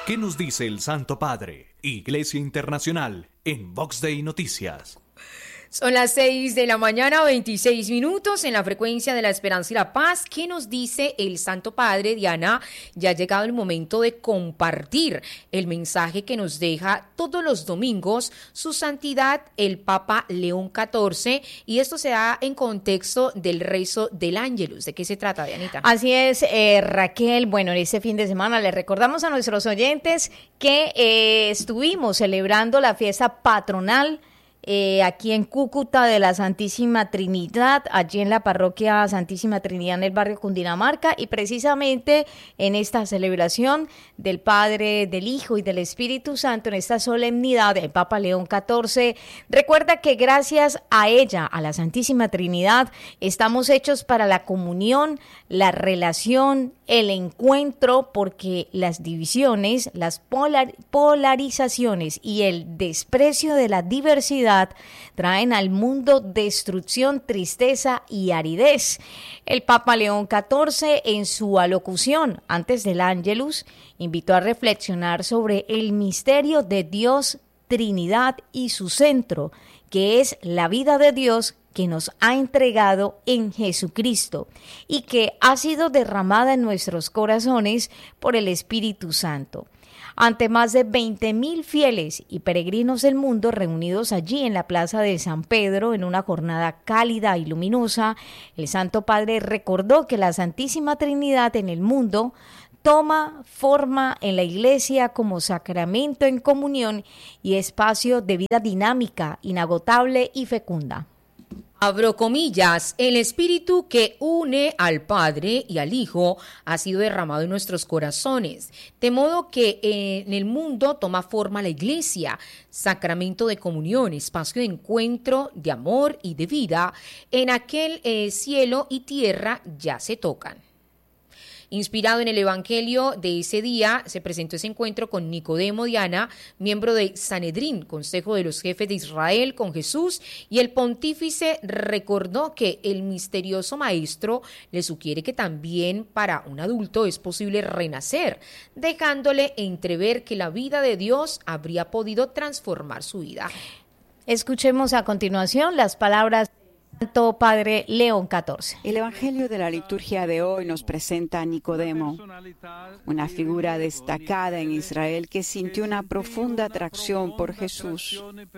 ¿Qué nos dice el Santo Padre? Iglesia Internacional en Vox Day Noticias. Son las 6 de la mañana, 26 minutos en la frecuencia de la esperanza y la paz. ¿Qué nos dice el Santo Padre, Diana? Ya ha llegado el momento de compartir el mensaje que nos deja todos los domingos su santidad el Papa León XIV, y esto se da en contexto del rezo del Ángelus. ¿De qué se trata, Dianita? Así es, Raquel. Bueno, en este fin de semana les recordamos a nuestros oyentes que estuvimos celebrando la fiesta patronal aquí en Cúcuta de la Santísima Trinidad, allí en la parroquia Santísima Trinidad en el barrio Cundinamarca, y precisamente en esta celebración del Padre, del Hijo y del Espíritu Santo, en esta solemnidad del Papa León XIV, recuerda que gracias a ella, a la Santísima Trinidad, estamos hechos para la comunión, la relación, el encuentro, porque las divisiones, las polarizaciones y el desprecio de la diversidad traen al mundo destrucción, tristeza y aridez. El Papa León XIV, en su alocución antes del Ángelus, invitó a reflexionar sobre el misterio de Dios, Trinidad y su centro, que es la vida de Dios que nos ha entregado en Jesucristo y que ha sido derramada en nuestros corazones por el Espíritu Santo. Ante más de 20.000 fieles y peregrinos del mundo reunidos allí en la Plaza de San Pedro en una jornada cálida y luminosa, el Santo Padre recordó que la Santísima Trinidad en el mundo toma forma en la Iglesia como sacramento en comunión y espacio de vida dinámica, inagotable y fecunda. Abro comillas, el Espíritu que une al Padre y al Hijo ha sido derramado en nuestros corazones, de modo que en el mundo toma forma la Iglesia, sacramento de comunión, espacio de encuentro, de amor y de vida. En aquel cielo y tierra ya se tocan. Inspirado en el Evangelio de ese día, se presentó ese encuentro con Nicodemo, Diana, miembro de Sanedrín, Consejo de los Jefes de Israel, con Jesús, y el pontífice recordó que el misterioso maestro le sugiere que también para un adulto es posible renacer, dejándole entrever que la vida de Dios habría podido transformar su vida. Escuchemos a continuación las palabras Santo Padre León XIV. El Evangelio de la liturgia de hoy nos presenta a Nicodemo, una figura destacada en Israel que sintió una profunda atracción por Jesús.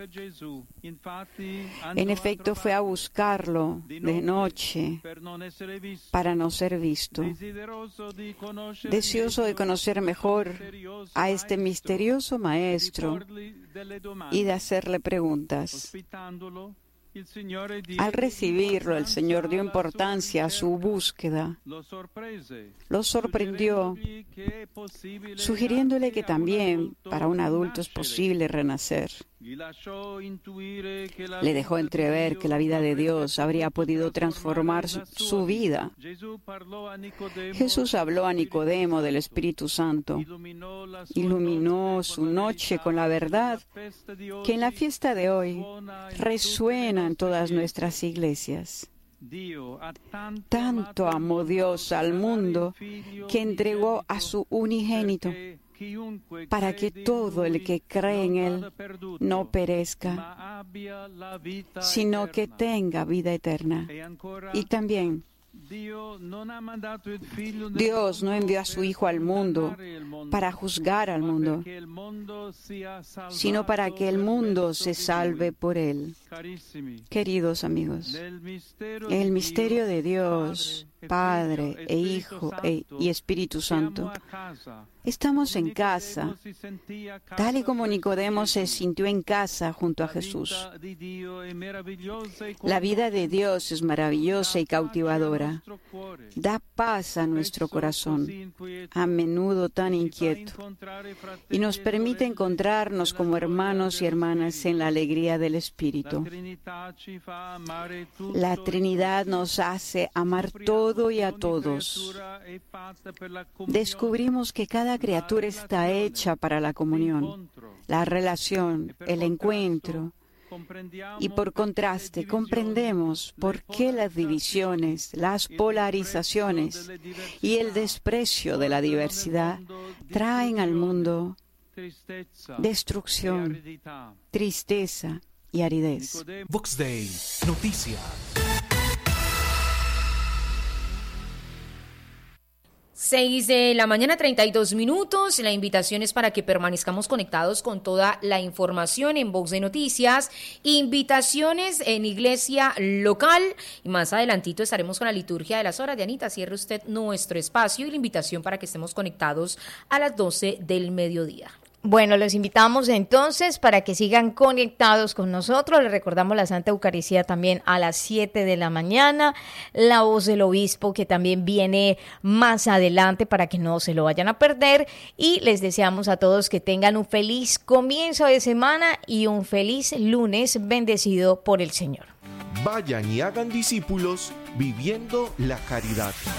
En efecto, fue a buscarlo de noche para no ser visto. Deseoso de conocer mejor a este misterioso maestro y de hacerle preguntas. Al recibirlo, el Señor dio importancia a su búsqueda. Lo sorprendió, sugiriéndole que también para un adulto es posible renacer. Le dejó entrever que la vida de Dios habría podido transformar su vida. Jesús habló a Nicodemo del Espíritu Santo, iluminó su noche con la verdad que en la fiesta de hoy resuena en todas nuestras iglesias. Tanto amó Dios al mundo que entregó a su unigénito, para que todo el que cree en Él no perezca, sino que tenga vida eterna. Y también, Dios no envió a su Hijo al mundo para juzgar al mundo, sino para que el mundo se salve por Él. Queridos amigos, el misterio de Dios, Padre e Hijo y Espíritu Santo. Estamos en casa, tal y como Nicodemo se sintió en casa junto a Jesús. La vida de Dios es maravillosa y cautivadora. Da paz a nuestro corazón, a menudo tan inquieto, y nos permite encontrarnos como hermanos y hermanas en la alegría del Espíritu. La Trinidad nos hace amar todo y a todos. Descubrimos que cada criatura está hecha para la comunión, la relación, el encuentro. Y por contraste, comprendemos por qué las divisiones, las polarizaciones y el desprecio de la diversidad traen al mundo destrucción, tristeza y aridez. Vox Day Noticias. 6 de la mañana, 32 minutos. La invitación es para que permanezcamos conectados con toda la información en Vox de Noticias. Invitaciones en iglesia local. Y más adelantito estaremos con la liturgia de las horas. Dianita, cierre usted nuestro espacio y la invitación para que estemos conectados a las 12 del mediodía. Bueno, los invitamos entonces para que sigan conectados con nosotros. Les recordamos la Santa Eucaristía también a las 7 de la mañana. La voz del obispo que también viene más adelante para que no se lo vayan a perder. Y les deseamos a todos que tengan un feliz comienzo de semana y un feliz lunes bendecido por el Señor. Vayan y hagan discípulos viviendo la caridad.